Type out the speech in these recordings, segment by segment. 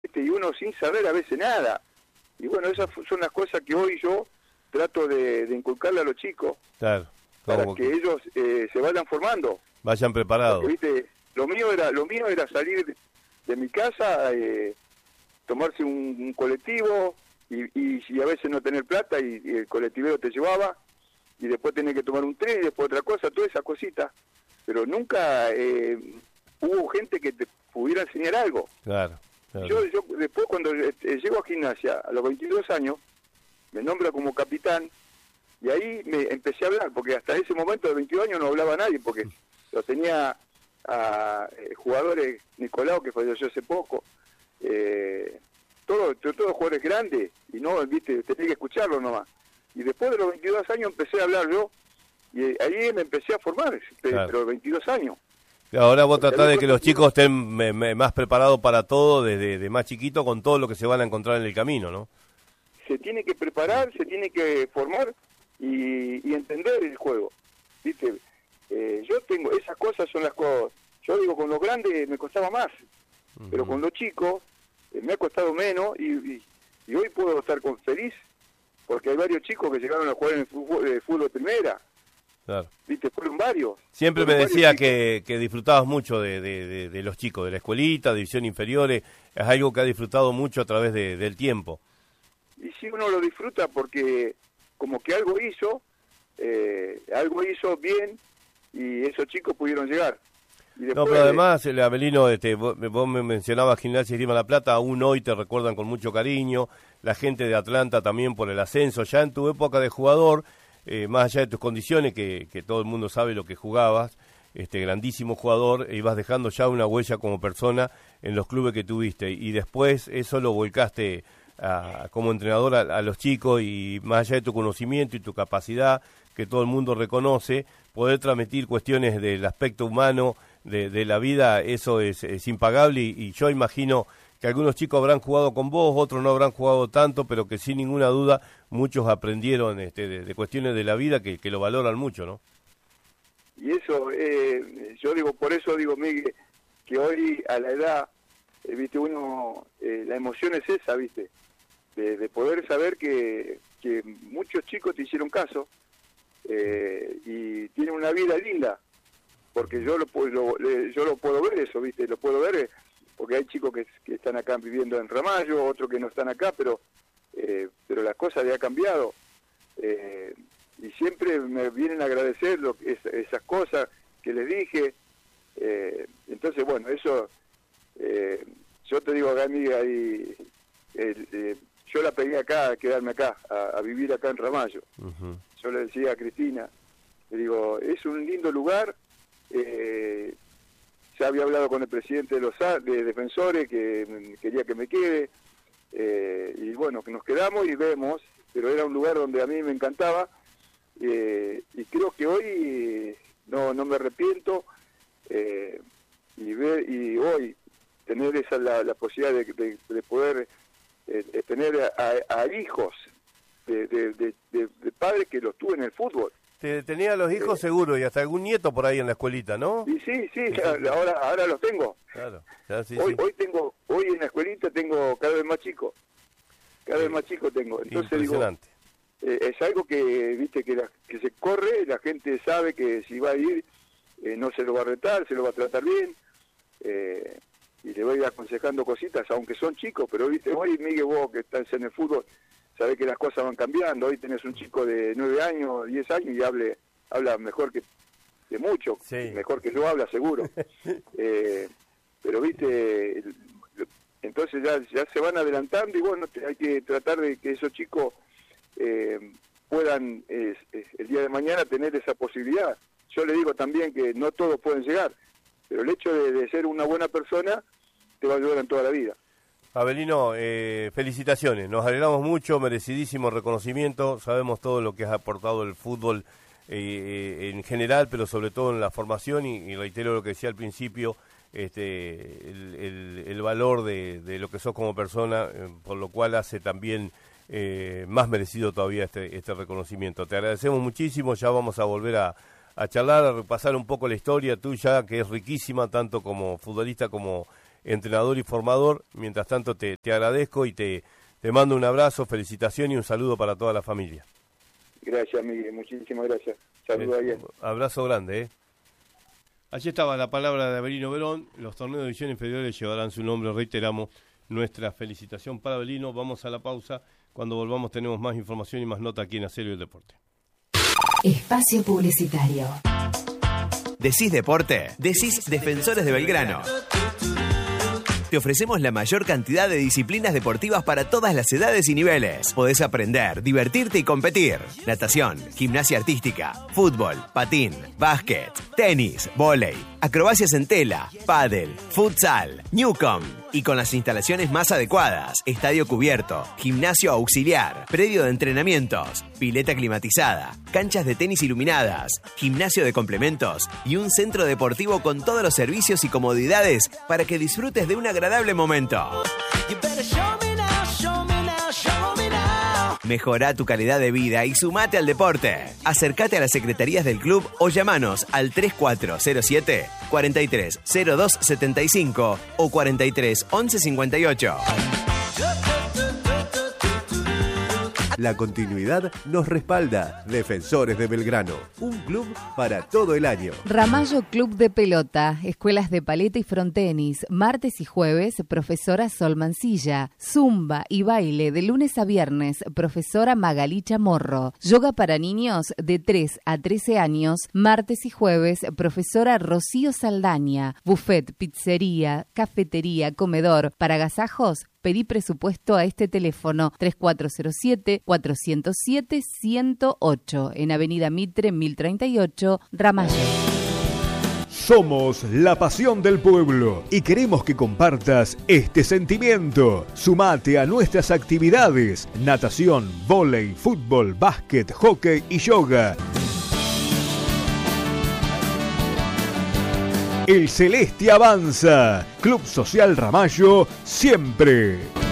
¿viste? Y uno sin saber a veces nada. Y bueno, esas son las cosas que hoy yo trato de inculcarle a los chicos, claro, para que ellos se vayan formando. Vayan preparados. Porque, ¿viste? Lo mío era salir de mi casa, tomarse un colectivo y a veces no tener plata y el colectivero te llevaba, y después tener que tomar un tren y después otra cosa, todas esas cositas. Pero nunca hubo gente que te pudiera enseñar algo. Claro. Yo después, cuando llego a Gimnasia, a los 22 años, me nombra como capitán, y ahí me empecé a hablar, porque hasta ese momento de 22 años no hablaba nadie, porque lo tenía a jugadores, Nicolau, que falleció hace poco, todos jugadores grandes, y no, viste, tenía que escucharlo nomás. Y después de los 22 años empecé a hablar yo, y ahí me empecé a formar, pero a los 22 años. Ahora vos tratás de que los chicos estén más preparados para todo, desde más chiquito, con todo lo que se van a encontrar en el camino, ¿no? Se tiene que preparar, se tiene que formar y entender el juego, ¿viste? Yo tengo, esas cosas son las cosas, yo digo, con los grandes me costaba más, pero con los chicos me ha costado menos, y hoy puedo estar feliz, porque hay varios chicos que llegaron a jugar en el fútbol de primera. Claro. ¿Viste? Fueron varios. Siempre me decía que disfrutabas mucho de los chicos, de la escuelita, división inferiores, es algo que ha disfrutado mucho a través del tiempo. Y sí, uno lo disfruta porque como que algo hizo bien, y esos chicos pudieron llegar. Y después, no, pero además, Abelino, vos me mencionabas Gimnasia y Esgrima La Plata, aún hoy te recuerdan con mucho cariño, la gente de Atlanta también por el ascenso, ya en tu época de jugador, más allá de tus condiciones, que todo el mundo sabe lo que jugabas, grandísimo jugador, ibas dejando ya una huella como persona en los clubes que tuviste, y después eso lo volcaste como entrenador a los chicos, y más allá de tu conocimiento y tu capacidad, que todo el mundo reconoce, poder transmitir cuestiones del aspecto humano, de la vida, eso es impagable, y yo imagino que algunos chicos habrán jugado con vos, otros no habrán jugado tanto, pero que sin ninguna duda muchos aprendieron de cuestiones de la vida que lo valoran mucho, ¿no? Y eso, yo digo, por eso digo, Miguel, que hoy a la edad, viste, uno, la emoción es esa, viste, de poder saber que muchos chicos te hicieron caso, y tienen una vida linda, porque yo lo puedo ver eso, viste, lo puedo ver, porque hay chicos que están acá viviendo en Ramallo, otros que no están acá, pero las cosas ya han cambiado, y siempre me vienen a agradecer esas cosas que les dije. Entonces, bueno, eso, yo te digo acá, amiga, yo la pegué acá, a quedarme acá, a vivir acá en Ramallo. Yo le decía a Cristina, le digo, es un lindo lugar. Ya había hablado con el presidente de Defensores, que quería que me quede, y bueno, que nos quedamos y vemos, pero era un lugar donde a mí me encantaba, y creo que hoy no me arrepiento, y hoy tener la posibilidad de poder tener a hijos de padres que los tuve en el fútbol. Tenía los hijos seguro, y hasta algún nieto por ahí en la escuelita, ¿no? Y sí, ahora los tengo. Claro, ya, sí, hoy en la escuelita tengo cada vez más chicos. Cada vez más chicos tengo. Entonces impresionante. Digo, es algo que, viste, que se corre, la gente sabe que si va a ir, no se lo va a retar, se lo va a tratar bien, y le voy aconsejando cositas, aunque son chicos, pero viste, hoy, Miguel, vos que estás en el fútbol, sabés que las cosas van cambiando. Hoy tenés un chico de 9 años, 10 años, y habla mejor que mucho, sí. Mejor que yo habla, seguro. Pero viste, entonces ya se van adelantando, y bueno, hay que tratar de que esos chicos puedan el día de mañana tener esa posibilidad. Yo le digo también que no todos pueden llegar, pero el hecho de ser una buena persona te va a ayudar en toda la vida. Abelino, felicitaciones, nos alegramos mucho, merecidísimo reconocimiento, sabemos todo lo que has aportado el fútbol en general, pero sobre todo en la formación, y reitero lo que decía al principio, el valor de lo que sos como persona, por lo cual hace también más merecido todavía este reconocimiento. Te agradecemos muchísimo, ya vamos a volver a charlar, a repasar un poco la historia tuya, que es riquísima, tanto como futbolista como entrenador y formador. Mientras tanto te agradezco y te mando un abrazo, felicitación y un saludo para toda la familia. Gracias, Miguel, muchísimas gracias. Saludos bien. Abrazo grande. Allí estaba la palabra de Avelino Verón. Los torneos de división inferiores llevarán su nombre. Reiteramos nuestra felicitación para Avelino. Vamos a la pausa. Cuando volvamos tenemos más información y más nota aquí en Acero y el Deporte. Espacio publicitario. Decís deporte, decís Defensores de Belgrano. Te ofrecemos la mayor cantidad de disciplinas deportivas para todas las edades y niveles. Podés aprender, divertirte y competir. Natación, gimnasia artística, fútbol, patín, básquet, tenis, vóley, acrobacias en tela, pádel, futsal, Newcom. Y con las instalaciones más adecuadas, estadio cubierto, gimnasio auxiliar, predio de entrenamientos, pileta climatizada, canchas de tenis iluminadas, gimnasio de complementos y un centro deportivo con todos los servicios y comodidades para que disfrutes de un agradable momento. Mejorá tu calidad de vida y sumate al deporte. Acércate a las secretarías del club o llamanos al 3407 43 02 75 o 43 11 58. La continuidad nos respalda. Defensores de Belgrano, un club para todo el año. Ramallo Club de Pelota, escuelas de paleta y frontenis, martes y jueves, profesora Sol Mancilla, zumba y baile de lunes a viernes, profesora Magalí Chamorro, yoga para niños de 3 a 13 años, martes y jueves, profesora Rocío Saldaña, buffet, pizzería, cafetería, comedor, para agasajos. Pedí presupuesto a este teléfono 3407-407-108 en Avenida Mitre 1038, Ramallo. Somos la pasión del pueblo y queremos que compartas este sentimiento. Sumate a nuestras actividades: natación, vóley, fútbol, básquet, hockey y yoga. El Celeste avanza. Club Social Ramallo, siempre.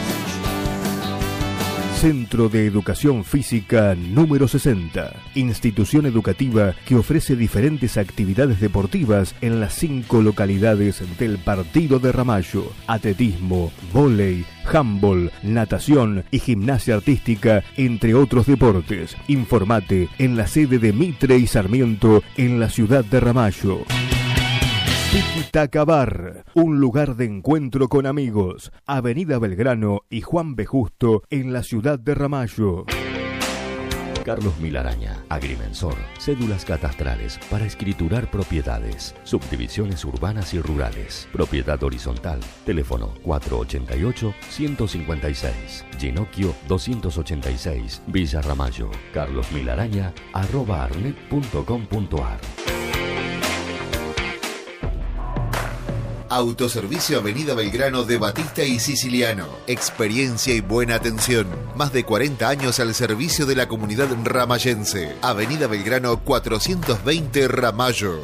Centro de Educación Física número 60. Institución educativa que ofrece diferentes actividades deportivas en las 5 localidades del partido de Ramallo. Atletismo, vóley, handball, natación y gimnasia artística, entre otros deportes. Informate en la sede de Mitre y Sarmiento en la ciudad de Ramallo. Tiki-Taka Bar, un lugar de encuentro con amigos. Avenida Belgrano y Juan B. Justo en la ciudad de Ramallo. Carlos Milaraña, agrimensor, cédulas catastrales para escriturar propiedades, subdivisiones urbanas y rurales, propiedad horizontal, teléfono 488-156, Ginocchio 286, Villa Ramallo, carlosmilaraña@arnet.com.ar. Autoservicio Avenida Belgrano de Batista y Siciliano. Experiencia y buena atención. Más de 40 años al servicio de la comunidad ramallense. Avenida Belgrano 420 Ramallo.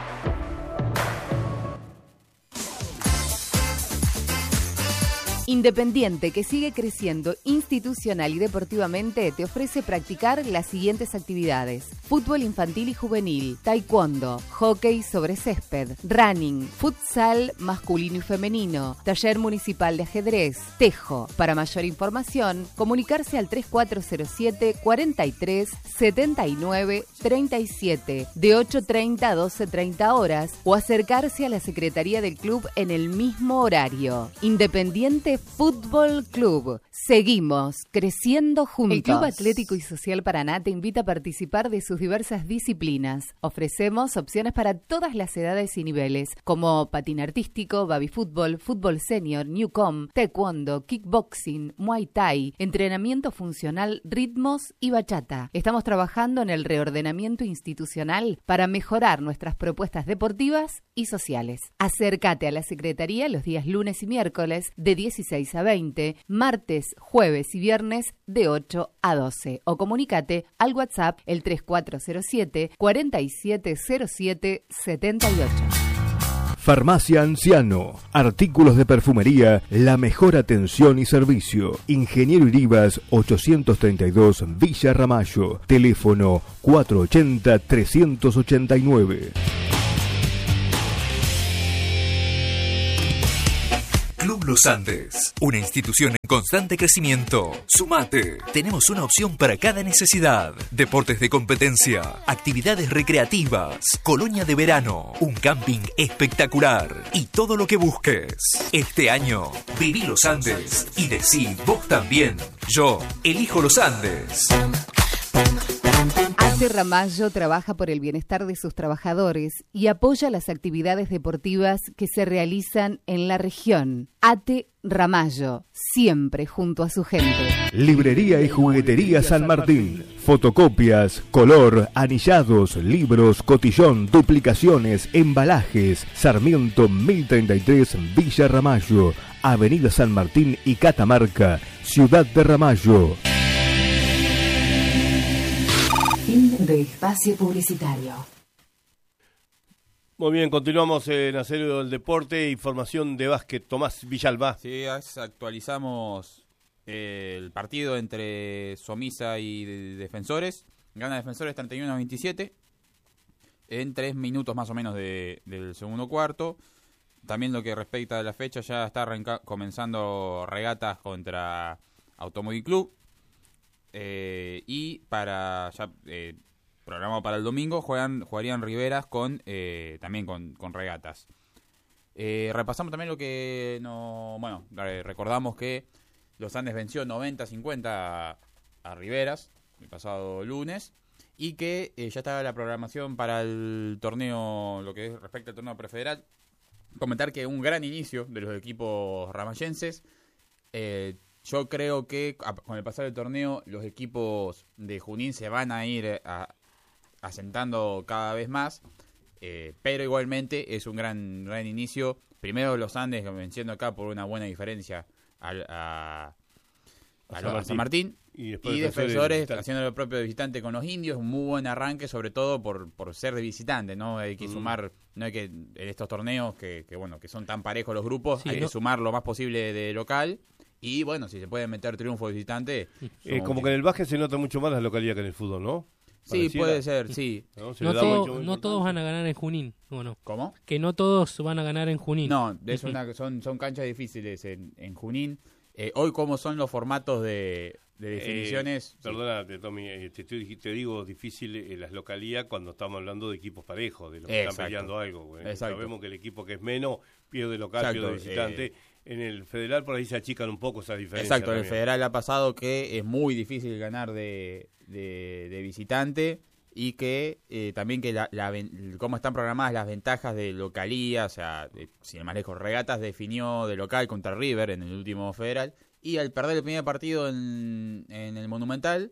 Independiente, que sigue creciendo institucional y deportivamente, te ofrece practicar las siguientes actividades: fútbol infantil y juvenil, taekwondo, hockey sobre césped, running, futsal masculino y femenino, taller municipal de ajedrez, tejo. Para mayor información, comunicarse al 3407 43 79 37 de 8:30 a 12:30 horas o acercarse a la secretaría del club en el mismo horario. Independiente Fútbol Club. Seguimos creciendo juntos. El Club Atlético y Social Paraná te invita a participar de sus diversas disciplinas. Ofrecemos opciones para todas las edades y niveles, como patín artístico, baby fútbol, fútbol senior, newcom, taekwondo, kickboxing, muay thai, entrenamiento funcional, ritmos y bachata. Estamos trabajando en el reordenamiento institucional para mejorar nuestras propuestas deportivas y sociales. Acércate a la Secretaría los días lunes y miércoles de 16 a 20, martes, jueves y viernes de 8 a 12 o comunícate al WhatsApp el 3407 4707 78. Farmacia Anciano, artículos de perfumería, la mejor atención y servicio. Ingeniero Iribas 832 Villa Ramallo, teléfono 480-389. Club Los Andes, una institución en constante crecimiento. Sumate. Tenemos una opción para cada necesidad. Deportes de competencia, actividades recreativas, colonia de verano, un camping espectacular y todo lo que busques. Este año, viví Los Andes y decí vos también. Yo elijo Los Andes. ATE Ramallo trabaja por el bienestar de sus trabajadores y apoya las actividades deportivas que se realizan en la región. ATE Ramallo, siempre junto a su gente. Librería y Juguetería San Martín. Fotocopias, color, anillados, libros, cotillón, duplicaciones, embalajes. Sarmiento 1033, Villa Ramallo. Avenida San Martín y Catamarca, Ciudad de Ramallo. Fin de espacio publicitario. Muy bien, continuamos en Acero del Deporte, información de básquet. Tomás Villalba. Sí, actualizamos el partido entre Somisa y Defensores. Gana Defensores 31-27 en 3 minutos más o menos del segundo cuarto. También lo que respecta a la fecha, ya está comenzando regatas contra Automóvil Club. Y programado para el domingo jugarían Riveras también con regatas. Repasamos también lo que recordamos que Los Andes venció 90-50 a Riveras el pasado lunes y que ya estaba la programación para el torneo, lo que respecta al torneo prefederal. Comentar que un gran inicio de los equipos ramayenses. Yo creo que con el pasar del torneo los equipos de Junín se van a ir asentando cada vez más, pero igualmente es un gran inicio. Primero Los Andes venciendo acá por una buena diferencia a San Martín. Y Defensores haciendo lo propio de visitante con los indios. Un muy buen arranque, sobre todo por ser de visitante, ¿no? Hay que sumar, no hay que en estos torneos que son tan parejos los grupos, sí, hay que sumar lo más posible de local. Y bueno, si se puede meter triunfo de visitante. Como que en el básquet se nota mucho más la localidad que en el fútbol, ¿no? Sí, puede ser, sí. No todos van a ganar en Junín, bueno. ¿Cómo? Que no todos van a ganar en Junín. No, son canchas difíciles en Junín. Hoy, como son los formatos de definiciones. Perdónate, Tommy, te digo difícil las localías cuando estamos hablando de equipos parejos, de los que están peleando algo. Sabemos que el equipo que es menos pierde local, pierde visitante. En el federal por ahí se achican un poco esas diferencias. Exacto, en el federal ha pasado que es muy difícil ganar de visitante y que también que cómo están programadas las ventajas de localía, o sea, sin ir más lejos, Regatas definió de local contra River en el último federal y al perder el primer partido en el Monumental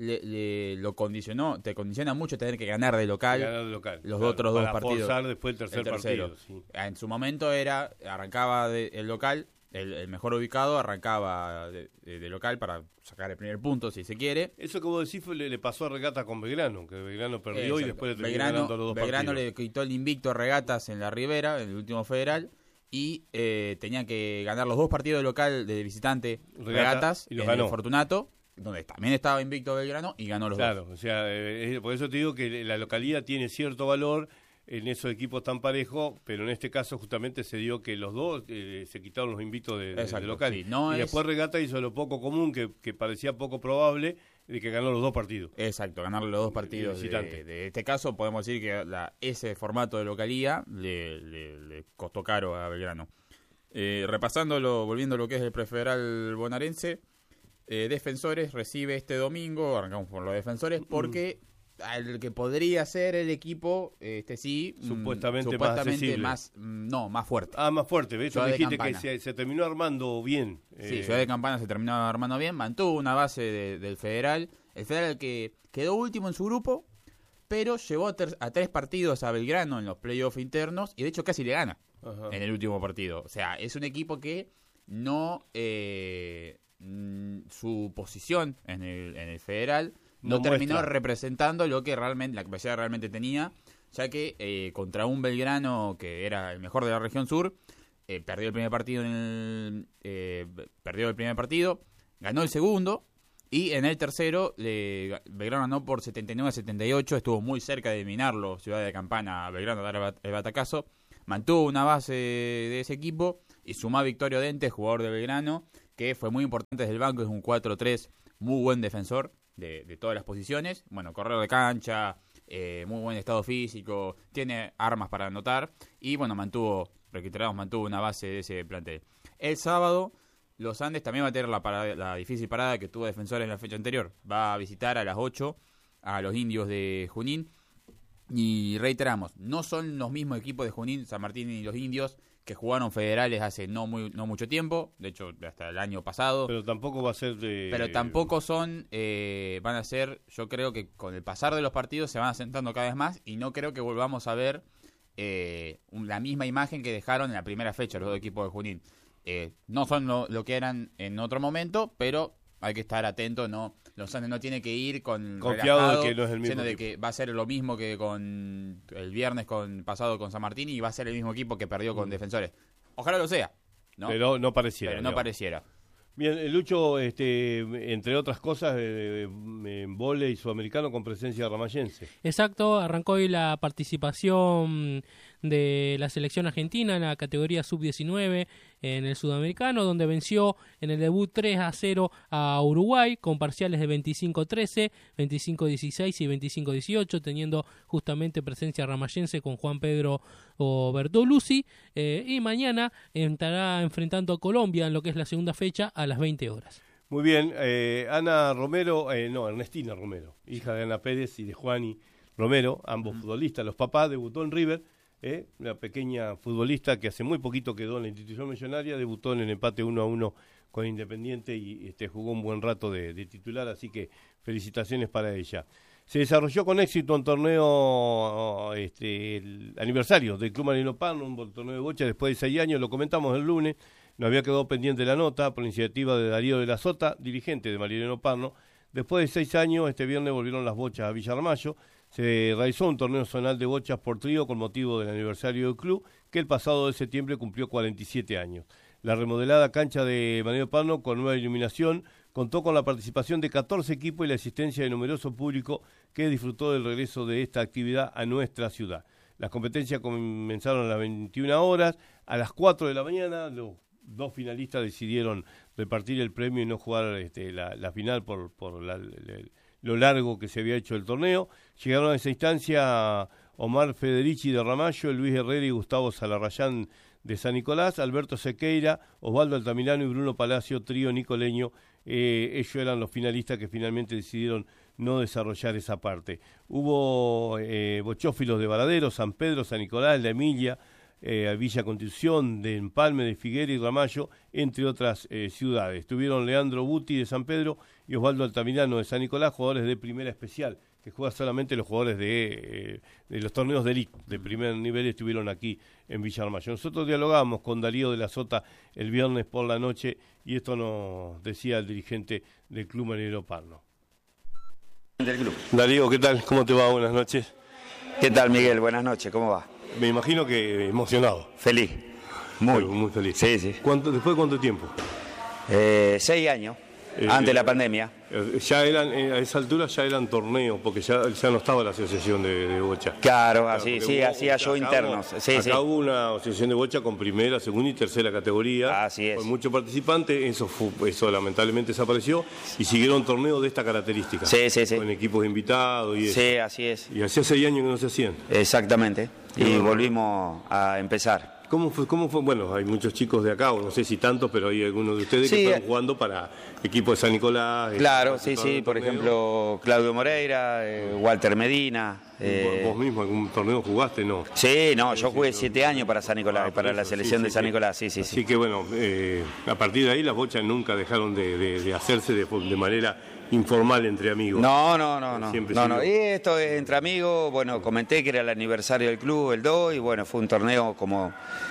te condiciona mucho tener que ganar de local, los otros dos partidos. Para después el tercer partido. Sí. En su momento arrancaba el local, el mejor ubicado arrancaba de local para sacar el primer punto, si se quiere. Eso que vos decís le pasó a Regata con Belgrano, que Belgrano perdió y después le terminó ganando los dos Belgrano partidos. Le quitó el invicto a Regatas en la Ribera, en el último federal, y tenía que ganar los dos partidos de local de visitante Regatas y los en ganó. el Fortunato, donde también estaba invicto Belgrano y ganó los dos. Claro, o sea, por eso te digo que la localidad tiene cierto valor en esos equipos tan parejos, pero en este caso justamente se dio que los dos se quitaron los invictos de local. Sí, y después Regata hizo lo poco común, que parecía poco probable, de que ganó los dos partidos. Exacto, ganar los dos partidos de este caso. Podemos decir que ese formato de localía le costó caro a Belgrano. Volviendo a lo que es el prefederal bonaerense, Defensores recibe este domingo, arrancamos por los Defensores, porque al que podría ser el equipo, supuestamente más accesible. más fuerte. Más fuerte, ¿ves? Dijiste que se terminó armando bien. Sí, Ciudad de Campana se terminó armando bien, mantuvo una base del Federal. El Federal que quedó último en su grupo, pero llevó a 3 partidos a Belgrano en los playoffs internos y de hecho casi le gana en el último partido. O sea, es un equipo que no... su posición en el Federal no terminó representando lo que la capacidad realmente tenía, ya que contra un Belgrano que era el mejor de la región sur, perdió el primer partido ganó el segundo y en el tercero Belgrano ganó por 79-78, estuvo muy cerca de eliminarlo Ciudad de Campana a Belgrano, dar el batacazo, mantuvo una base de ese equipo Y sumá Victorio Dente, jugador de Belgrano, que fue muy importante desde el banco, es un 4-3, muy buen defensor de todas las posiciones. Bueno, corredor de cancha, muy buen estado físico, tiene armas para anotar. Y bueno, mantuvo una base de ese plantel. El sábado, los Andes también va a tener la difícil parada que tuvo Defensor en la fecha anterior. Va a visitar a las 8 a los Indios de Junín. Y reiteramos, no son los mismos equipos de Junín, San Martín y los Indios que jugaron federales hace no mucho tiempo, de hecho hasta el año pasado. Pero tampoco va a ser Pero tampoco son, van a ser, yo creo que con el pasar de los partidos se van asentando cada vez más y no creo que volvamos a ver la misma imagen que dejaron en la primera fecha los dos equipos de Junín. No son lo que eran en otro momento, pero hay que estar atento, no, los Andes no tiene que ir confiado de que no es el mismo de que va a ser lo mismo que con el viernes pasado con San Martín y va a ser el mismo equipo que perdió con Defensores. Ojalá lo sea, ¿no? Pero no pareciera. Pero no pareciera. Bien, Lucho, entre otras cosas, en vóley sudamericano con presencia ramayense. Exacto, arrancó hoy la participación de la selección argentina en la categoría sub-19 en el sudamericano, donde venció en el debut 3-0 a Uruguay con parciales de 25-13, 25-16 y 25-18, teniendo justamente presencia ramayense con Juan Pedro Bertolucci, y mañana estará enfrentando a Colombia en lo que es la segunda fecha a las 20 horas. Muy bien, Ernestina Romero, hija de Ana Pérez y de Juani Romero, ambos futbolistas. Los papás, debutó en River, una pequeña futbolista que hace muy poquito quedó en la institución millonaria, debutó en el empate 1-1 con Independiente y jugó un buen rato de titular, así que felicitaciones para ella. Se desarrolló con éxito un torneo, el aniversario del Club Mariano Parno, un torneo de bocha después de 6 años, lo comentamos el lunes, nos había quedado pendiente la nota por iniciativa de Darío de la Sota, dirigente de Mariano Parno. Después de 6 años, este viernes volvieron las bochas a Villa Ramallo. Se realizó un torneo zonal de bochas por trío con motivo del aniversario del club, que el pasado de septiembre cumplió 47 años. La remodelada cancha de Mariano Parno, con nueva iluminación, contó con la participación de 14 equipos y la asistencia de numeroso público que disfrutó del regreso de esta actividad a nuestra ciudad. Las competencias comenzaron a las 21 horas. A las 4 de la mañana, los 2 finalistas decidieron repartir el premio y no jugar la final por lo largo que se había hecho el torneo. Llegaron a esa instancia Omar Federici de Ramallo, Luis Herrera y Gustavo Salarrayán de San Nicolás, Alberto Sequeira, Osvaldo Altamirano y Bruno Palacio, trío nicoleño. Ellos eran los finalistas que finalmente decidieron no desarrollar esa parte. Hubo bochófilos de Varadero, San Pedro, San Nicolás, La Emilia, Villa Constitución, de Empalme, de Figuera y Ramallo, entre otras ciudades. Estuvieron Leandro Buti de San Pedro y Osvaldo Altamirano de San Nicolás, jugadores de primera especial, que juegan solamente los jugadores de los torneos de elite, de primer nivel, estuvieron aquí en Villa Ramallo. Nosotros dialogamos con Darío de la Sota el viernes por la noche y esto nos decía el dirigente del Club Mariano Parno. Del club. Darío, ¿qué tal? ¿Cómo te va? Buenas noches. ¿Qué tal, Miguel? Buenas noches, ¿cómo va? Me imagino que emocionado. Feliz, muy feliz. Sí. ¿Después de cuánto tiempo? 6 años, antes de la pandemia. Ya eran, a esa altura ya eran torneos, porque ya no estaba la asociación de bocha. Claro, así, sí, hacía yo internos. Acá hubo una asociación de bocha con primera, segunda y tercera categoría. Así es. Con muchos participantes, eso lamentablemente desapareció, y siguieron torneos de esta característica. Sí. Con equipos invitados y eso. Sí, así es. Y hacía 6 años que no se hacían. Exactamente, y volvimos a empezar. ¿Cómo fue? Bueno, hay muchos chicos de acá, o no sé si tantos, pero hay algunos de ustedes que están jugando para equipos de San Nicolás. Claro, sí, por ejemplo, Claudio Moreira, Walter Medina. ¿Vos mismo algún torneo jugaste, no? Sí, yo jugué 7 años para San Nicolás, para la selección de San Nicolás, sí. Así que bueno, a partir de ahí las bochas nunca dejaron de hacerse de manera informal entre amigos. No. Y esto es entre amigos, bueno, comenté que era el aniversario del club, el 2, y bueno, fue un torneo como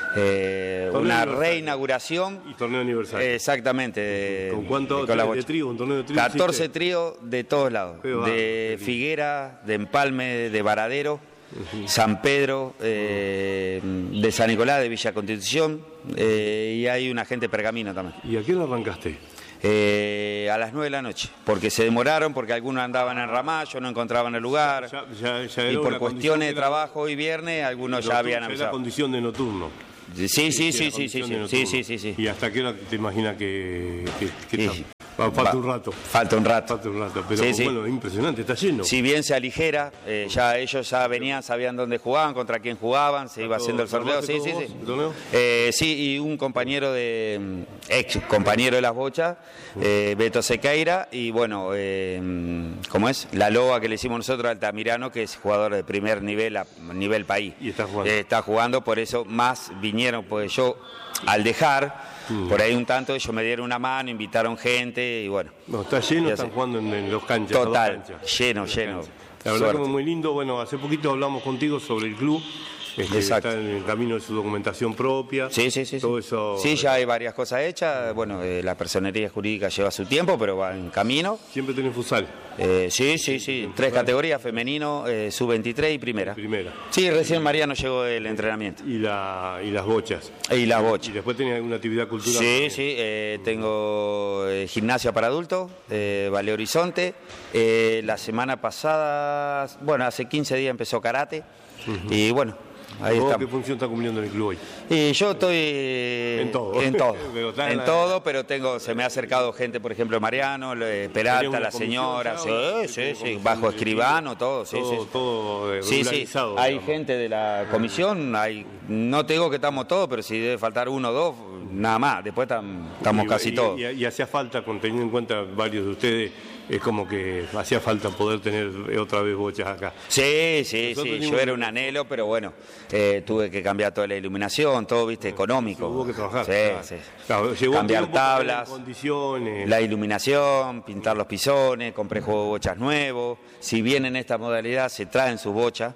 una reinauguración. Y torneo aniversario. Exactamente. ¿Con cuántos de trío? ¿Un torneo de trío? 14 tríos de todos lados. De Figuera, de Empalme, de Varadero, San Pedro, de San Nicolás, de Villa Constitución, y hay una gente Pergamino también. ¿Y a qué hora arrancaste? A las 9 de la noche, porque se demoraron, porque algunos andaban en Ramallo, no encontraban el lugar, ya y por cuestiones de trabajo y viernes, algunos ya habían avisado. ¿Era condición de nocturno? Sí. ¿Y hasta qué hora te imaginas que falta un rato? Falta un rato. Pero bueno, impresionante, está lleno. Si bien se aligera, ya ellos ya venían, sabían dónde jugaban, contra quién jugaban, se iba haciendo el sorteo. Sí, y un compañero ex compañero de las bochas, Beto Sequeira, y bueno, ¿cómo es? La loa que le hicimos nosotros, Altamirano, que es jugador de primer nivel a nivel país. Y está jugando. Está jugando, por eso más vinieron, pues yo al dejar. Por ahí un tanto ellos me dieron una mano, invitaron gente y bueno. No, está lleno, están jugando en los canchas. Total, lleno. La verdad que muy lindo. Bueno, hace poquito hablamos contigo sobre el club. Está en el camino de su documentación propia. Todo eso. Sí, ya hay varias cosas hechas. Bueno, la personería jurídica lleva su tiempo, pero va en camino. ¿Siempre tenés futsal? Sí. 3 categorías, femenino, sub-23 y primera. Sí, recién Mariano llegó del entrenamiento. ¿Y las bochas? Y las bochas. ¿Y después tenés alguna actividad cultural? Sí, tengo gimnasia para adultos, Ballet Horizonte. La semana pasada, bueno, hace 15 días empezó karate. Y bueno, ahí está. ¿Qué función está cumpliendo en el club hoy? Y yo estoy en todo, pero se me ha acercado gente, por ejemplo, Mariano, Peralta, la señora, sí, bajo escribano, todo, todo regularizado. Hay gente de la comisión, no te digo que estamos todos, pero si debe faltar 1 o 2, nada más, después estamos casi todos. Y hacía falta, teniendo en cuenta varios de ustedes, es como que hacía falta poder tener otra vez bochas acá. Sí, yo era un anhelo, pero bueno, tuve que cambiar toda la iluminación, todo, viste, económico. Hubo que trabajar. Claro, cambiar tablas, condiciones, la iluminación, pintar los pisones, compré juego de bochas nuevos. Si bien en esta modalidad se traen sus bochas,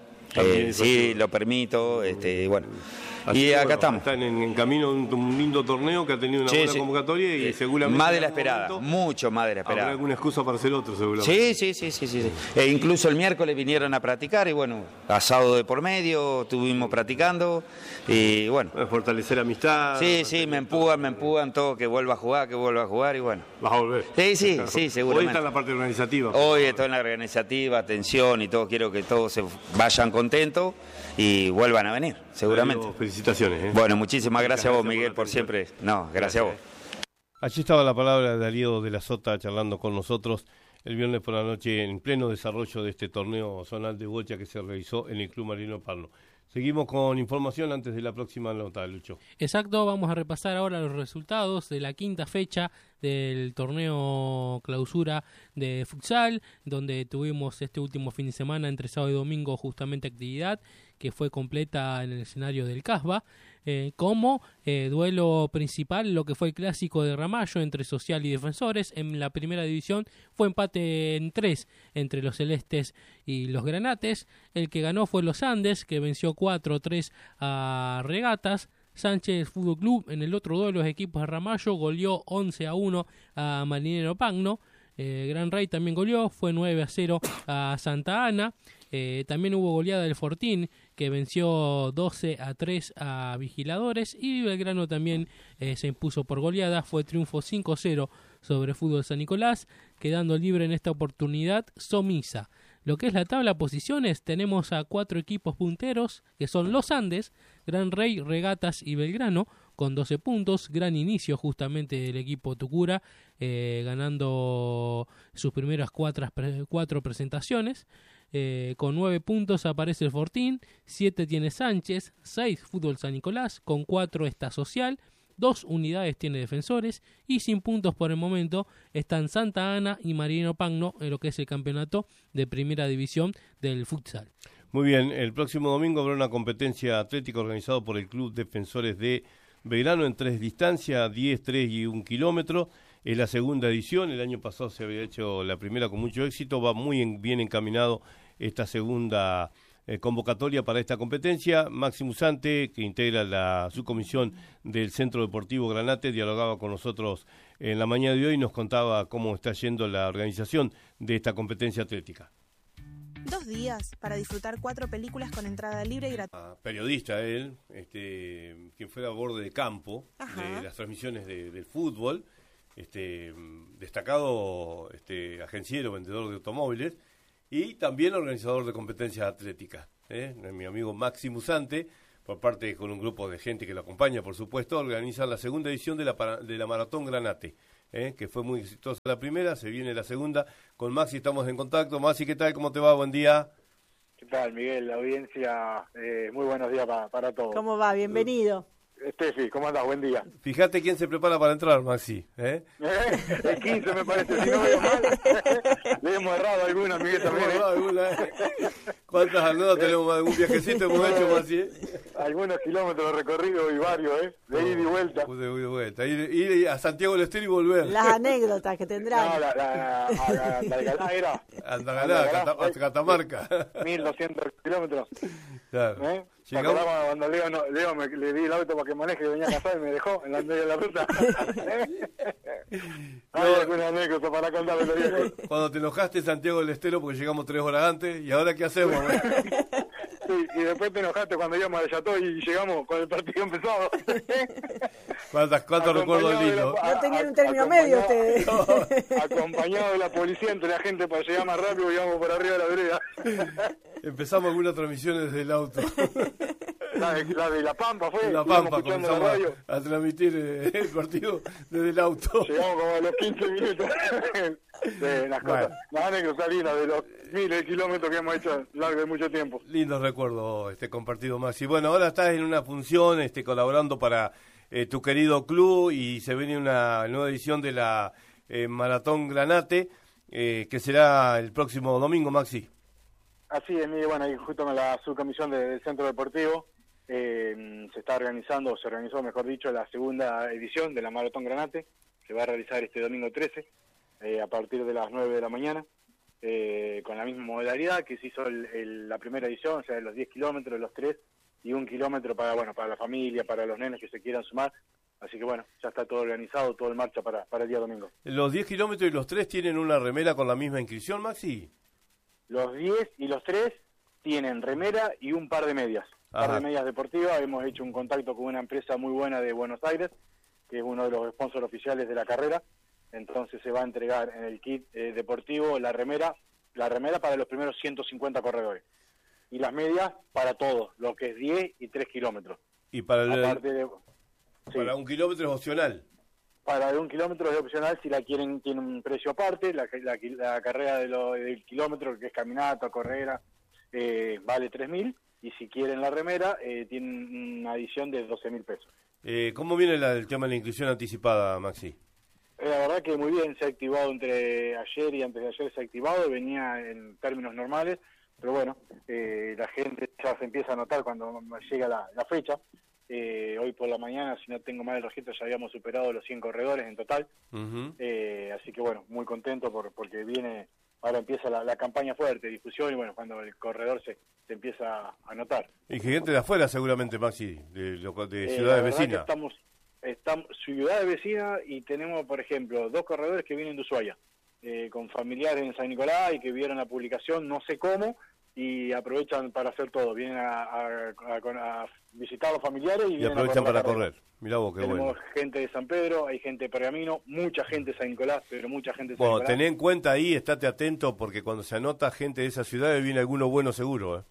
sí, lo permito, bueno. Así y acá estamos. Están en camino un lindo torneo que ha tenido una buena convocatoria y seguramente... Más de la esperada, mucho más de la esperada. Habrá alguna excusa para hacer otro, seguramente. Sí. Incluso el miércoles vinieron a practicar y bueno, asado de por medio, estuvimos practicando y bueno. Fortalecer amistad. Sí, me empujan todo, que vuelva a jugar y bueno. ¿Vas a volver? Sí, seguramente. Hoy está en la parte organizativa. Hoy estoy en la organizativa, atención y todo, quiero que todos se vayan contentos y vuelvan a venir, seguramente. Felicitaciones. Bueno, muchísimas gracias a vos, Miguel, por siempre. Gracias a vos. Allí estaba la palabra de Darío de la Sota charlando con nosotros el viernes por la noche en pleno desarrollo de este torneo zonal de bocha que se realizó en el Club Marino Pagno. Seguimos con información antes de la próxima nota, Lucho. Exacto, vamos a repasar ahora los resultados de la 5ª fecha del torneo clausura de futsal, donde tuvimos este último fin de semana, entre sábado y domingo, justamente actividad que fue completa en el escenario del Casba, como duelo principal, lo que fue el clásico de Ramallo entre Social y Defensores. En la primera división fue empate en 3 entre los Celestes y los Granates. El que ganó fue los Andes, que venció 4-3 a Regatas. Sánchez Fútbol Club en el otro duelo, los equipos de Ramallo, goleó 11-1 a Marinero Pagno. Gran Rey también goleó, fue 9-0 a Santa Ana. También hubo goleada del Fortín, que venció 12-3 a Vigiladores, y Belgrano también se impuso por goleada, fue triunfo 5-0 sobre Fútbol San Nicolás, quedando libre en esta oportunidad Somisa. Lo que es la tabla de posiciones, tenemos a 4 equipos punteros, que son los Andes, Gran Rey, Regatas y Belgrano, con 12 puntos, gran inicio justamente del equipo Tucura, ganando sus primeras 4 presentaciones. Con 9 puntos aparece el Fortín, 7 tiene Sánchez, 6 Fútbol San Nicolás, con 4 está Social, 2 unidades tiene Defensores, y sin puntos por el momento están Santa Ana y Marino Pagno en lo que es el campeonato de primera división del futsal. Muy bien, el próximo domingo habrá una competencia atlética organizada por el Club Defensores de Belgrano en 3 distancias, 10, 3 y 1 kilómetro. Es la segunda edición, el año pasado se había hecho la primera con mucho éxito, va muy bien encaminado esta segunda convocatoria para esta competencia. Máximo Sante, que integra la subcomisión del Centro Deportivo Granate, dialogaba con nosotros en la mañana de hoy y nos contaba cómo está yendo la organización de esta competencia atlética. 2 días para disfrutar 4 películas con entrada libre y gratuita. Periodista él, quien fuera a borde de campo de las transmisiones del fútbol, destacado agenciero, vendedor de automóviles y también organizador de competencias atléticas. Mi amigo Máximo Sante, por parte con un grupo de gente que lo acompaña, por supuesto, organizan la segunda edición de la Maratón Granate, que fue muy exitosa la primera, se viene la segunda. Con Maxi estamos en contacto. Maxi, ¿qué tal? ¿Cómo te va? Buen día. ¿Qué tal, Miguel? La audiencia, muy buenos días para todos. ¿Cómo va? Bienvenido. Estefi, ¿cómo andás? Buen día. Fíjate quién se prepara para entrar, Maxi. El 15 me parece, si no veo mal. Le hemos errado alguna, Miguel, también. ¿Cuántas anécdotas tenemos? ¿Algún viajecito hemos hecho, Maxi? Algunos kilómetros recorridos y varios, de ida y vuelta. De ida y vuelta. Ir a Santiago del Estero y volver. Las anécdotas que tendrán. No, a Andalgalá era. Andalgalá, Catamarca. 1200 kilómetros. Claro. Llegamos cuando Leo le di el auto para que maneje, que venía a casar y me dejó en la medio de la ruta. Hay alguna anécdota para contarle los viejos. Cuando te enojaste en Santiago del Estero porque llegamos 3 horas antes, ¿y ahora qué hacemos? Sí, y después te enojaste cuando íbamos a Chateau y llegamos con el partido empezado. ¿Cuántos recuerdos lindos? No tenían un término medio ustedes. Acompañado de la policía entre la gente para llegar más rápido, íbamos por arriba de la vereda. Empezamos algunas transmisiones desde el auto. La de La Pampa fue. La Pampa, comenzamos a transmitir el partido desde el auto. Llegamos como a los 15 minutos. Las cosas, las anécdotas lindas de los miles de kilómetros que hemos hecho largo de mucho tiempo. Lindo recuerdo compartido, Maxi. Bueno, ahora estás en una función colaborando para tu querido club y se viene una nueva edición de la Maratón Granate, que será el próximo domingo, Maxi. Así es, bueno, ahí justo con la subcomisión del Centro Deportivo se organizó, mejor dicho, la segunda edición de la Maratón Granate. Se va a realizar este domingo 13, a partir de las 9 de la mañana, con la misma modalidad que se hizo la primera edición, o sea, los 10 kilómetros, los 3 y 1 kilómetro para la familia, para los nenes que se quieran sumar. Así que ya está todo organizado, todo en marcha para el día domingo. ¿Los 10 kilómetros y los 3 tienen una remera con la misma inscripción, Maxi? Los 10 y los 3 tienen remera y un par de medias. Un par de medias deportivas. Hemos hecho un contacto con una empresa muy buena de Buenos Aires, que es uno de los sponsors oficiales de la carrera. Entonces se va a entregar en el kit deportivo la remera para los primeros 150 corredores. Y las medias para todos, lo que es 10 y 3 kilómetros. ¿Y para para 1 kilómetro es opcional? Para 1 kilómetro es opcional, si la quieren tiene un precio aparte. La carrera del kilómetro, que es caminata, carrera, vale 3.000, y si quieren la remera, tienen una adición de 12.000 pesos. ¿Cómo viene el tema de la inscripción anticipada, Maxi? La verdad que muy bien, se ha activado entre ayer y antes de ayer, se ha activado, venía en términos normales, pero la gente ya se empieza a notar cuando llega la fecha. Hoy por la mañana, si no tengo mal el registro, ya habíamos superado los 100 corredores en total. Así que muy contento porque ahora empieza la campaña fuerte, difusión, y cuando el corredor se empieza a notar. Y gente de afuera seguramente, Maxi, de ciudades vecinas. Estamos ciudades vecinas y tenemos, por ejemplo, 2 corredores que vienen de Ushuaia, con familiares en San Nicolás y que vieron la publicación, no sé cómo, y aprovechan para hacer todo. Vienen a visitar a los familiares y aprovechan para correr. Mirá vos, qué Tenemos bueno. gente de San Pedro, hay gente de Pergamino, mucha gente de San Nicolás, pero mucha gente de San Nicolás. Tené en cuenta ahí, estate atento, porque cuando se anota gente de esas ciudades viene alguno bueno seguro.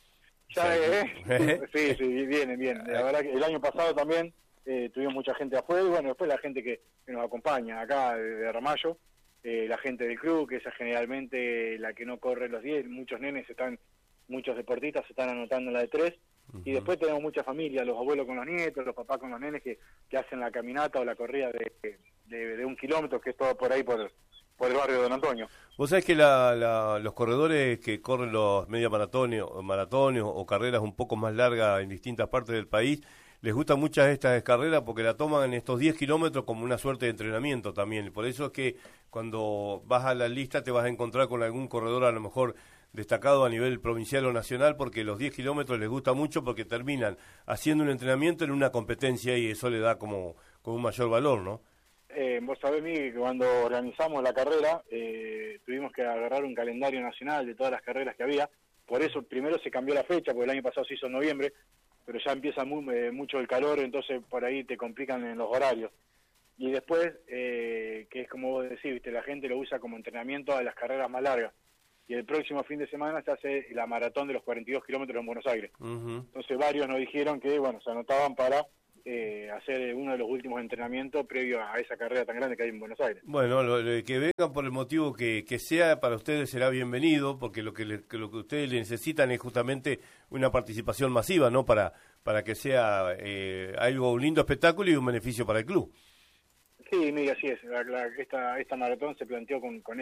Sí, vienen. La verdad que el año pasado también tuvimos mucha gente de afuera, y después la gente que nos acompaña acá de Ramallo, la gente del club, que esa generalmente la que no corre los 10, muchos deportistas se están anotando en la de 3, y después tenemos mucha familia, los abuelos con los nietos, los papás con los nenes que hacen la caminata o la corrida de 1 kilómetro, que es todo por ahí, por el barrio de Don Antonio. Vos sabés que los corredores que corren los media maratones o carreras un poco más largas en distintas partes del país, les gustan muchas estas carreras porque la toman en estos 10 kilómetros como una suerte de entrenamiento también. Por eso es que cuando vas a la lista te vas a encontrar con algún corredor a lo mejor destacado a nivel provincial o nacional, porque los 10 kilómetros les gusta mucho porque terminan haciendo un entrenamiento en una competencia y eso le da como un mayor valor, ¿no? Vos sabés, Miguel, que cuando organizamos la carrera tuvimos que agarrar un calendario nacional de todas las carreras que había. Por eso primero se cambió la fecha, porque el año pasado se hizo en noviembre, pero ya empieza mucho el calor, entonces por ahí te complican en los horarios. Y después, que es como vos decís, la gente lo usa como entrenamiento a las carreras más largas. y el próximo fin de semana se hace la maratón de los 42 kilómetros en Buenos Aires. Entonces varios nos dijeron que, bueno, se anotaban para hacer uno de los últimos entrenamientos previo a esa carrera tan grande que hay en Buenos Aires. Bueno, que vengan por el motivo que sea, para ustedes será bienvenido, porque lo que ustedes necesitan es justamente una participación masiva, ¿no? Para que sea un lindo espectáculo y un beneficio para el club. Sí, mira, así es. Esta maratón se planteó con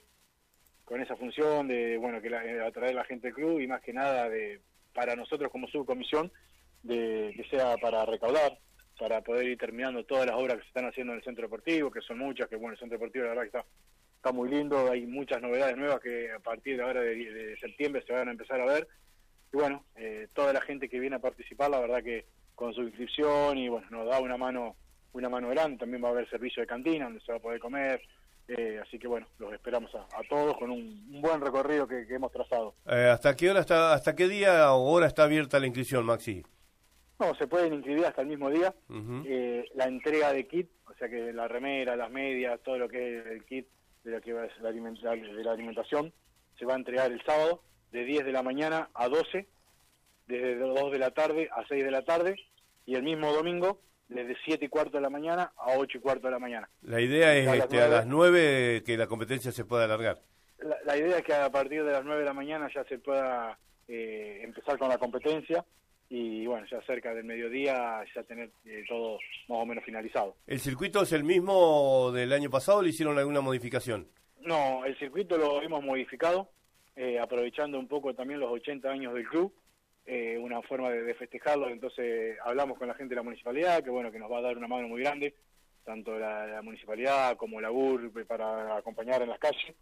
esa función de, bueno, que atraer a la gente del club y más que nada para nosotros como subcomisión, que sea para recaudar, para poder ir terminando todas las obras que se están haciendo en el centro deportivo, que son muchas, que bueno, el centro deportivo la verdad que está muy lindo, hay muchas novedades nuevas que a partir de ahora de septiembre se van a empezar a ver, y bueno, toda la gente que viene a participar, la verdad que con su inscripción, y bueno, nos da una mano grande, también va a haber servicio de cantina donde se va a poder comer, así que bueno, los esperamos a todos con un buen recorrido que hemos trazado. ¿Hasta qué día o hora está abierta la inscripción, Maxi? No, se pueden inscribir hasta el mismo día. La entrega de kit, o sea que la remera, las medias, todo lo que es el kit de lo que va a ser de la alimentación, se va a entregar el sábado de 10 de la mañana a 12, desde 2 de la tarde a 6 de la tarde, y el mismo domingo desde 7:15 de la mañana a 8:15 de la mañana. La idea es a las 9 que la competencia se pueda alargar. La idea es que a partir de las 9 de la mañana ya se pueda empezar con la competencia, y bueno, ya cerca del mediodía ya tener todo más o menos finalizado. ¿El circuito es el mismo del año pasado o le hicieron alguna modificación? No, el circuito lo hemos modificado, aprovechando un poco también los 80 años del club, una forma de festejarlo. Entonces hablamos con la gente de la municipalidad, que bueno, que nos va a dar una mano muy grande, tanto la municipalidad como la URB, para acompañar en las calles,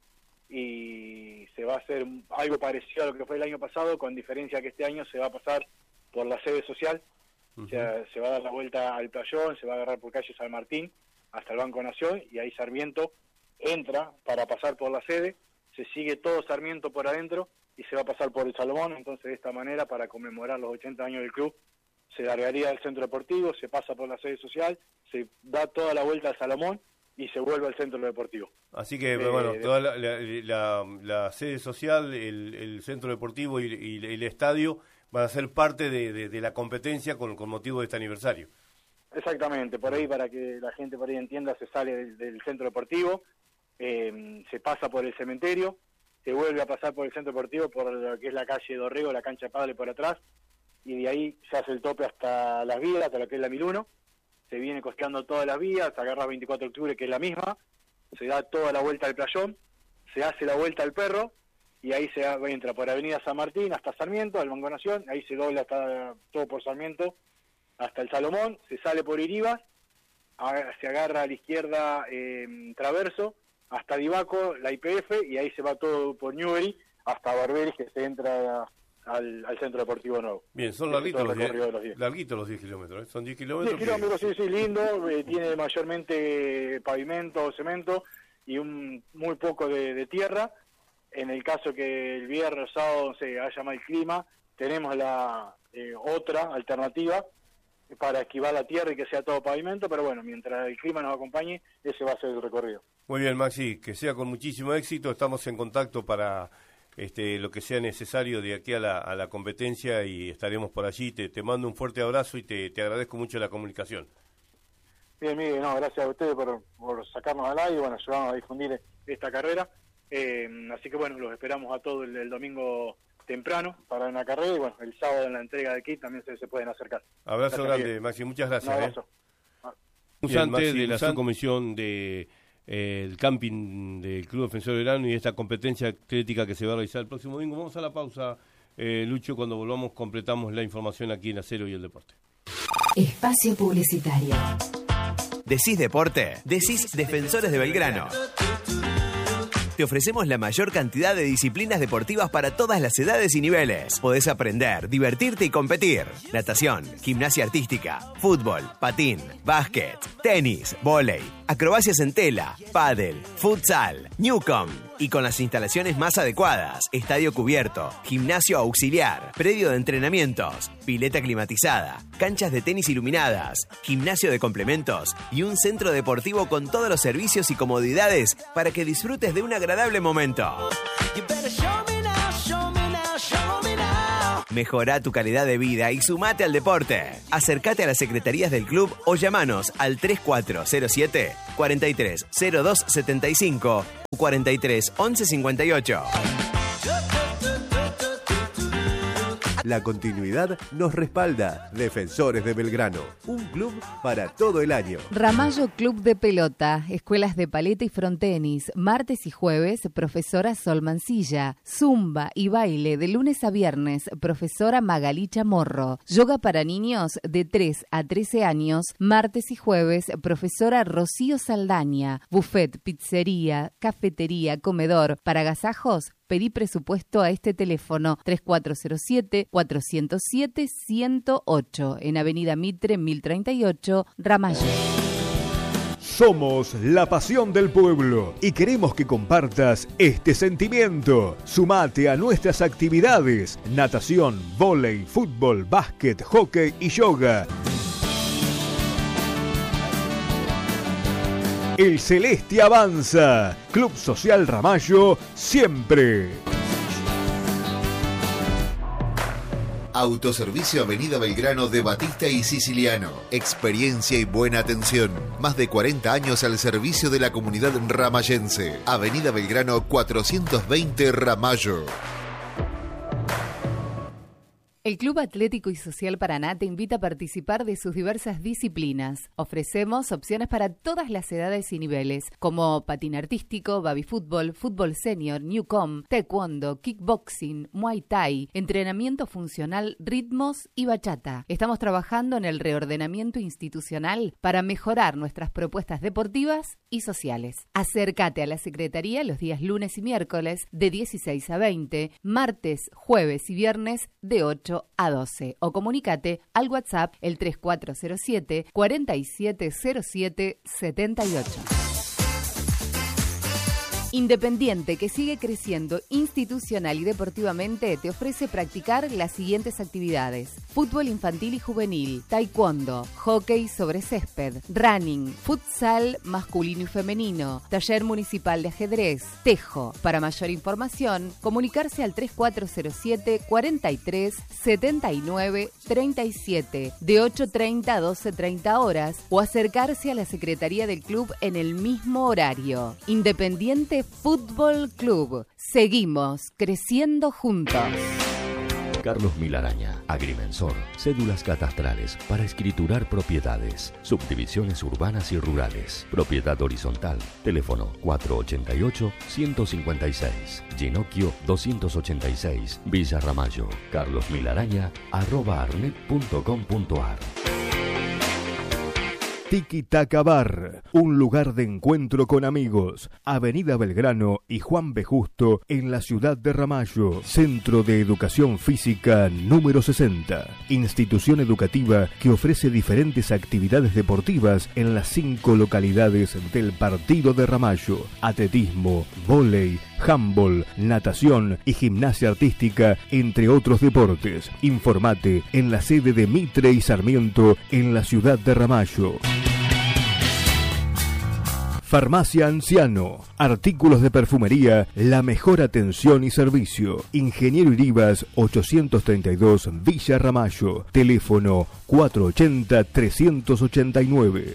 y se va a hacer algo parecido a lo que fue el año pasado, con diferencia que este año se va a pasar por la sede social, o sea, se va a dar la vuelta al playón, se va a agarrar por calle San Martín hasta el Banco Nación, y ahí Sarmiento entra para pasar por la sede, se sigue todo Sarmiento por adentro y se va a pasar por el Salomón. Entonces de esta manera, para conmemorar los 80 años del club, se largaría del centro deportivo, se pasa por la sede social, se da toda la vuelta al Salomón y se vuelve al centro deportivo. Así que, bueno, toda la sede social, el centro deportivo y el estadio van a ser parte de la competencia con motivo de este aniversario. Exactamente, por ahí, para que la gente por ahí entienda, se sale del centro deportivo, se pasa por el cementerio, se vuelve a pasar por el centro deportivo, por lo que es la calle Dorrego, la cancha de pádel por atrás, y de ahí se hace el tope hasta las vías, hasta lo que es la 1001, se viene costeando todas las vías, se agarra 24 de octubre, que es la misma, se da toda la vuelta al playón, se hace la vuelta al Perro, y ahí se entra por Avenida San Martín hasta Sarmiento, al Banco Nación, ahí se dobla hasta todo por Sarmiento hasta el Salomón, se sale por Iribas, se agarra a la izquierda Traverso hasta Divaco, la IPF, y ahí se va todo por Newbery hasta Barberis, que se entra al centro deportivo nuevo. Bien, son larguitos los 10 kilómetros, ¿eh? Son 10 kilómetros. 10 kilómetros, sí, lindo, tiene mayormente pavimento, cemento y muy poco de tierra. En el caso que el viernes o sábado se haya mal clima, tenemos la otra alternativa para esquivar la tierra y que sea todo pavimento, pero bueno, mientras el clima nos acompañe, ese va a ser el recorrido. Muy bien, Maxi, que sea con muchísimo éxito. Estamos en contacto para lo que sea necesario de aquí a la competencia, y estaremos por allí. Te mando un fuerte abrazo y te agradezco mucho la comunicación. Bien, Miguel, gracias a ustedes por sacarnos al aire y bueno, ayudarnos a difundir esta carrera. Así que bueno, los esperamos a todos el domingo temprano para una carrera, y bueno, el sábado en la entrega de kit también se pueden acercar. Abrazo gracias, grande, Maxi, muchas gracias. Un abrazo. Usante de la subcomisión de el camping del Club Defensor del Verano y esta competencia atlética que se va a realizar el próximo domingo. Vamos a la pausa, Lucho. Cuando volvamos completamos la información aquí en Acero y el Deporte. Espacio publicitario. Decís deporte, decís Defensores de Belgrano. Te ofrecemos la mayor cantidad de disciplinas deportivas para todas las edades y niveles. Podés aprender, divertirte y competir. Natación, gimnasia artística, fútbol, patín, básquet, tenis, vóley, acrobacias en tela, pádel, futsal, Newcom. Y con las instalaciones más adecuadas: estadio cubierto, gimnasio auxiliar, predio de entrenamientos, pileta climatizada, canchas de tenis iluminadas, gimnasio de complementos y un centro deportivo con todos los servicios y comodidades para que disfrutes de un agradable momento. Mejorá tu calidad de vida y sumate al deporte. Acércate a las secretarías del club o llamanos al 3407 43 02 75 o 43 11 58. La continuidad nos respalda. Defensores de Belgrano, un club para todo el año. Ramallo Club de Pelota, escuelas de paleta y frontenis, martes y jueves, profesora Sol Mancilla, zumba y baile de lunes a viernes, profesora Magalí Chamorro, yoga para niños de 3 a 13 años, martes y jueves, profesora Rocío Saldaña, buffet, pizzería, cafetería, comedor, para agasajos. Pedí presupuesto a este teléfono 3407-407-108 en Avenida Mitre 1038, Ramallo. Somos la pasión del pueblo y queremos que compartas este sentimiento. Sumate a nuestras actividades: natación, vóley, fútbol, básquet, hockey y yoga. El Celeste avanza. Club Social Ramallo, siempre. Autoservicio Avenida Belgrano de Batista y Siciliano. Experiencia y buena atención. Más de 40 años al servicio de la comunidad ramallense. Avenida Belgrano 420 Ramallo. El Club Atlético y Social Paraná te invita a participar de sus diversas disciplinas. Ofrecemos opciones para todas las edades y niveles, como patín artístico, baby fútbol, fútbol senior, newcom, taekwondo, kickboxing, muay thai, entrenamiento funcional, ritmos y bachata. Estamos trabajando en el reordenamiento institucional para mejorar nuestras propuestas deportivas y sociales. Acércate a la Secretaría los días lunes y miércoles de 16 a 20, martes, jueves y viernes de 8 a 12 o comunícate al WhatsApp el 3407 4707 78. Independiente, que sigue creciendo institucional y deportivamente, te ofrece practicar las siguientes actividades: fútbol infantil y juvenil, taekwondo, hockey sobre césped, running, futsal masculino y femenino, taller municipal de ajedrez, tejo. Para mayor información, comunicarse al 3407 43 79 37 de 8:30 a 12:30 horas o acercarse a la Secretaría del Club en el mismo horario. Independiente Fútbol Club. Seguimos creciendo juntos. Carlos Milaraña, agrimensor, cédulas catastrales para escriturar propiedades, subdivisiones urbanas y rurales, propiedad horizontal, teléfono 488-156, Ginocchio 286, Villa Ramallo, carlosmilaraña@arnet.com.ar. Tiki Taka Bar, un lugar de encuentro con amigos. Avenida Belgrano y Juan B. Justo en la ciudad de Ramallo. Centro de Educación Física número 60. Institución educativa que ofrece diferentes actividades deportivas en las 5 localidades del partido de Ramallo. Atletismo, vóley, handball, natación y gimnasia artística, entre otros deportes. Informate en la sede de Mitre y Sarmiento en la ciudad de Ramallo. Farmacia Anciano, artículos de perfumería, la mejor atención y servicio. Ingeniero Iribas 832 Villa Ramallo, teléfono 480-389.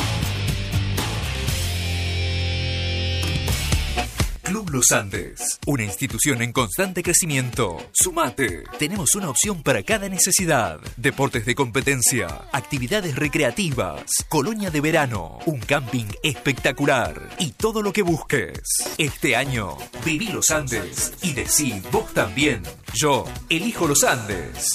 Club Los Andes, una institución en constante crecimiento. Sumate. Tenemos una opción para cada necesidad. Deportes de competencia, actividades recreativas, colonia de verano, un camping espectacular y todo lo que busques. Este año, viví Los Andes y decí vos también. Yo elijo Los Andes.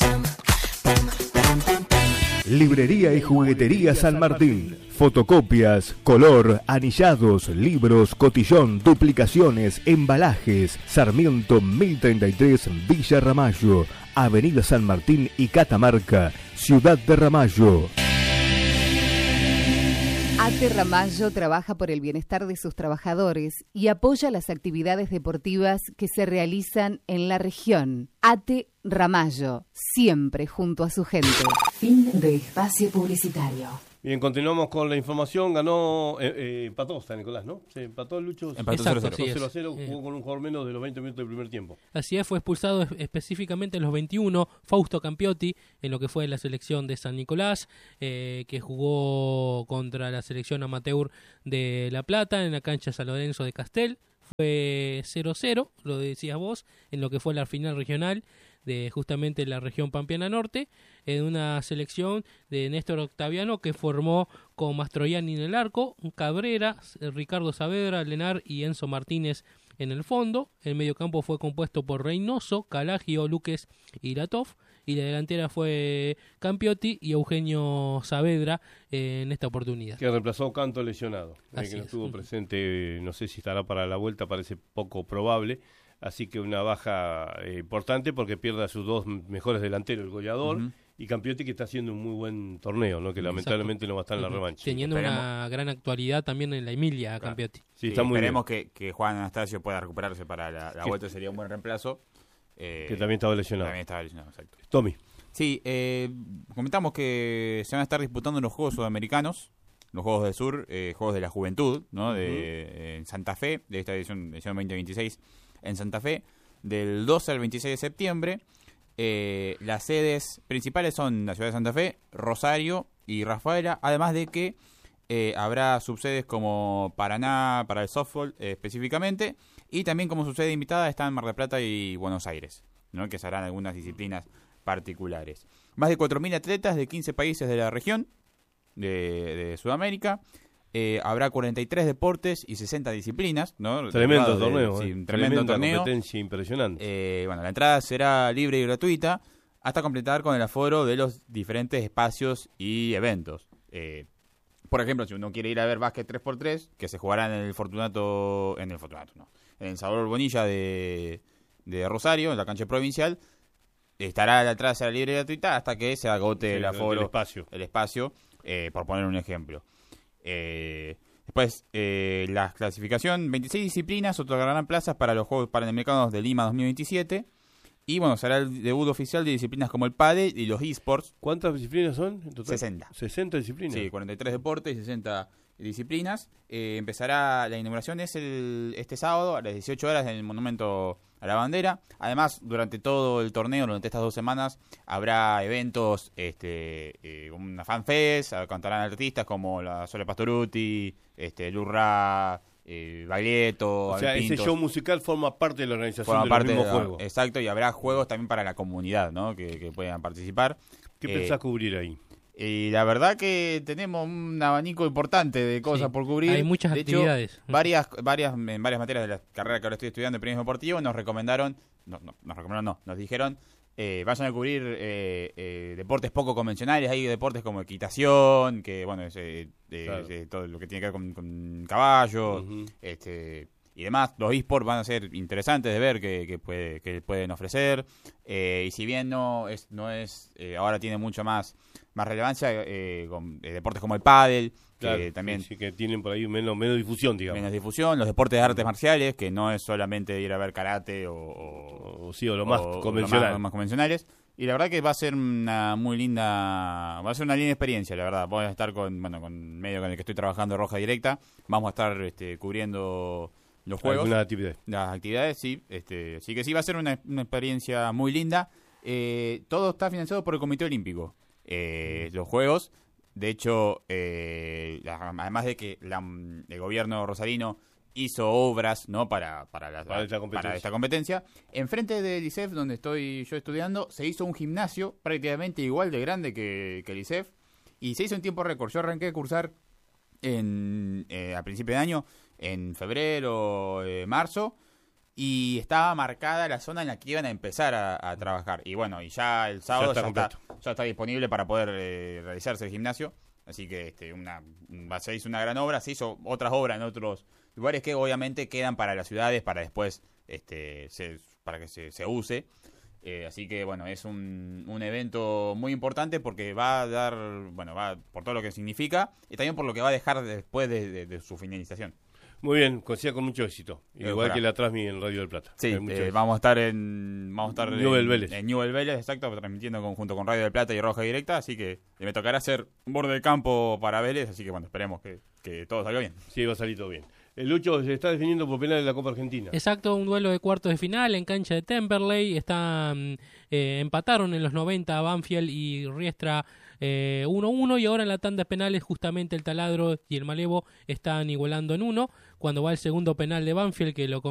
Librería y Juguetería San Martín. Fotocopias, color, anillados, libros, cotillón, duplicaciones, embalajes. Sarmiento 1033 Villa Ramallo, Avenida San Martín y Catamarca, Ciudad de Ramallo. ATE Ramallo trabaja por el bienestar de sus trabajadores y apoya las actividades deportivas que se realizan en la región. ATE Ramallo, siempre junto a su gente. Fin de espacio publicitario. Bien, continuamos con la información. Ganó, empató San Nicolás, ¿no? Se empató el Lucho. Empató 0-0. Jugó con un jugador menos de los 20 minutos del primer tiempo. Así es, fue expulsado específicamente en los 21 Fausto Campiotti, en lo que fue la selección de San Nicolás, que jugó contra la selección amateur de La Plata en la cancha San Lorenzo de Castel. Fue 0-0, lo decías vos, en lo que fue la final regional de justamente la región Pampeana Norte, en una selección de Néstor Octaviano que formó con Mastroianni en el arco, Cabrera, Ricardo Saavedra, Lenar y Enzo Martínez en el fondo. El mediocampo fue compuesto por Reynoso, Calagio, Luques y Latov, y la delantera fue Campiotti y Eugenio Saavedra en esta oportunidad. Que reemplazó a Canto lesionado, que no es. estuvo presente, no sé si estará para la vuelta, parece poco probable. Así que una baja importante porque pierde a sus dos mejores delanteros, el goleador y Campiotti, que está haciendo un muy buen torneo, ¿no? Que lamentablemente no va a estar en la revancha. Teniendo una gran actualidad también en la Emilia, Campiotti. Sí, está muy esperemos que Juan Anastasio pueda recuperarse para la vuelta, sería un buen reemplazo. Que también estaba lesionado. Exacto. Tommy. Sí, comentamos que se van a estar disputando los Juegos Sudamericanos, los Juegos del Sur, Juegos de la Juventud, ¿no? En Santa Fe, de esta edición 2026. En Santa Fe, del 12 al 26 de septiembre. Las sedes principales son la ciudad de Santa Fe, Rosario y Rafaela, además de que habrá subsedes como Paraná para el softball específicamente, y también como subsede invitada están Mar del Plata y Buenos Aires, ¿no? Que se harán algunas disciplinas particulares. Más de 4.000 atletas de 15 países de la región de Sudamérica. Habrá 43 deportes y 60 disciplinas, ¿no? Tremendo torneo. Sí, un tremendo torneo. Competencia impresionante. Bueno, la entrada será libre y gratuita hasta completar con el aforo de los diferentes espacios y eventos. Por ejemplo, si uno quiere ir a ver básquet 3x3, que se jugará en el Salvador Bonilla de Rosario, en la cancha provincial, estará la entrada será libre y gratuita hasta que se agote el aforo, el espacio, por poner un ejemplo. Después, la clasificación, 26 disciplinas otorgarán plazas para los Juegos Panamericanos de Lima 2027. Y bueno, será el debut oficial de disciplinas como el pádel y los eSports. ¿Cuántas disciplinas son en total? 60. 60 disciplinas. Sí, 43 deportes y 60 disciplinas. Empezará la inauguración este sábado a las 18 horas en el Monumento a la Bandera. Además, durante todo el torneo, durante estas 2 semanas, habrá eventos, una fanfest, cantarán artistas como la Sole Pastoruti, Lurra, Baglietto. O sea, Alpintos. ese show musical forma parte de la organización de los mismos juegos. Exacto, y habrá juegos también para la comunidad, ¿no? Que puedan participar. ¿Qué pensás cubrir ahí? Y la verdad que tenemos un abanico importante de cosas por cubrir. Hay muchas actividades. En varias materias de la carrera que ahora estoy estudiando de periodismo deportivo nos dijeron vayan a cubrir deportes poco convencionales. Hay deportes como equitación, que bueno, todo lo que tiene que ver con caballos, y demás. Los eSports van a ser interesantes de ver que pueden ofrecer, y si bien no es ahora tiene mucho más relevancia con deportes como el pádel, que también sí, que tienen por ahí menos difusión, digamos. Menos difusión, los deportes de artes marciales, que no es solamente ir a ver karate o lo más convencional. Los más convencionales. Y la verdad que va a ser una linda experiencia, la verdad. Voy a estar con medio con el que estoy trabajando, Roja Directa. Vamos a estar cubriendo los juegos. Las actividades, sí. Así que sí, va a ser una experiencia muy linda. Todo está financiado por el Comité Olímpico. Los juegos, de hecho, además de que el gobierno rosarino hizo obras, ¿no? para esta competencia, enfrente del ISEF, donde estoy yo estudiando, se hizo un gimnasio prácticamente igual de grande que el ISEF, y se hizo en tiempo récord. Yo arranqué a cursar a principio de año, en febrero, marzo, y estaba marcada la zona en la que iban a empezar a trabajar. Y bueno, y ya el sábado ya está disponible para poder realizarse el gimnasio. Así que se hizo una gran obra, se hizo otras obras en otros lugares que obviamente quedan para las ciudades para después para que se use. Así que bueno, es un evento muy importante porque va a dar, va por todo lo que significa y también por lo que va a dejar después de su finalización. Muy bien, consiga con mucho éxito. Igual que la Transmi en Radio del Plata. Sí, vamos a estar en Newell's Vélez. En Newell's Vélez, exacto, transmitiendo junto con Radio del Plata y Roja Directa, así que me tocará hacer un borde de campo para Vélez, así que bueno, esperemos que todo salga bien. Sí, va a salir todo bien. El Lucho se está definiendo por penal en la Copa Argentina. Exacto, un duelo de cuartos de final en cancha de Temperley. Empataron en los 90 Banfield y Riestra 1-1, y ahora en la tanda de penales justamente el Taladro y el Malevo están igualando en 1. Cuando va el segundo penal de Banfield, que lo